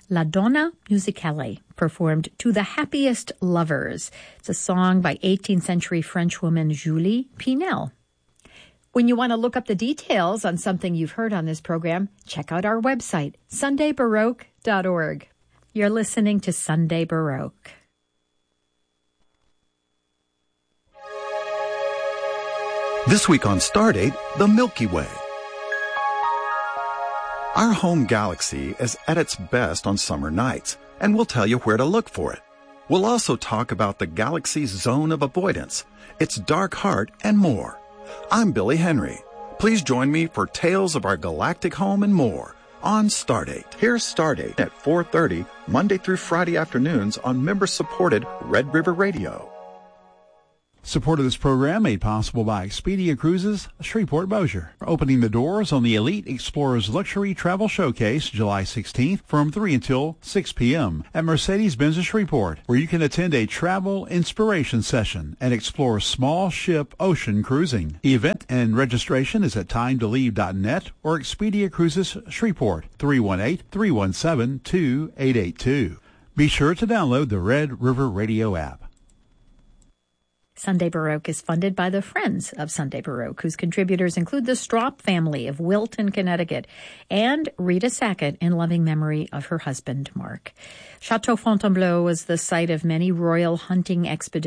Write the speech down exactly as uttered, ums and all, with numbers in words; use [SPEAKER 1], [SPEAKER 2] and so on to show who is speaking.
[SPEAKER 1] La Donna Musicale, performed To the Happiest Lovers. It's a song by eighteenth century Frenchwoman Julie Pinel. When you want to look up the details on something you've heard on this program, check out our website, sunday baroque dot org. You're listening to Sunday Baroque.
[SPEAKER 2] This week on Stardate, the Milky Way. Our home galaxy is at its best on summer nights, and we'll tell you where to look for it. We'll also talk about the galaxy's zone of avoidance, its dark heart, and more. I'm Billy Henry. Please join me for tales of our galactic home and more on Stardate. Here's Stardate at four thirty, Monday through Friday afternoons on member-supported Red River Radio.
[SPEAKER 3] Support of this program made possible by Expedia Cruises, Shreveport Bossier. Opening the doors on the Elite Explorers Luxury Travel Showcase July sixteenth from three until six p.m. at Mercedes-Benz of Shreveport, where you can attend a travel inspiration session and explore small ship ocean cruising. Event and registration is at time to leave dot net or Expedia Cruises Shreveport, three one eight, three one seven, two eight eight two. Be sure to download the Red River Radio app.
[SPEAKER 1] Sunday Baroque is funded by the Friends of Sunday Baroque, whose contributors include the Stroup family of Wilton, Connecticut, and Rita Sackett in loving memory of her husband, Mark. Chateau Fontainebleau was the site of many royal hunting expeditions